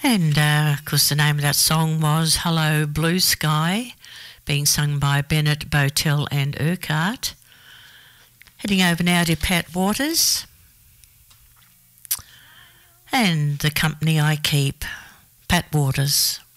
And of course the name of that song was Hello Blue Sky, being sung by Bennett, Botel and Urquhart. Heading over now to Pat Waters and The Company I Keep. Pat Waters.